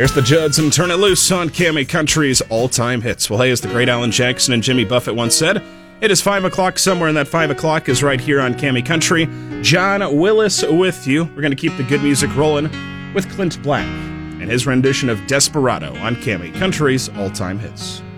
There's the Judds and Turn It Loose on Cammy Country's all-time hits. Well, hey, as the great Alan Jackson and Jimmy Buffett once said, it is 5 o'clock. Somewhere in that 5 o'clock is right here on Cammy Country. John Willis with you. We're going to keep the good music rolling with Clint Black and his rendition of Desperado on Cammy Country's all-time hits.